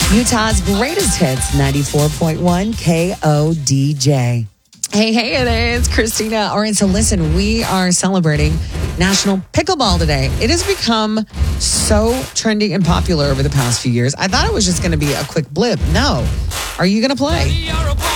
Utah's greatest hits, 94.1 KODJ. Hey, it is Christina. All right, so listen, we are celebrating National Pickleball today. It has become so trendy and popular over the past few years. I thought it was just going to be a quick blip. No. Are you going to play?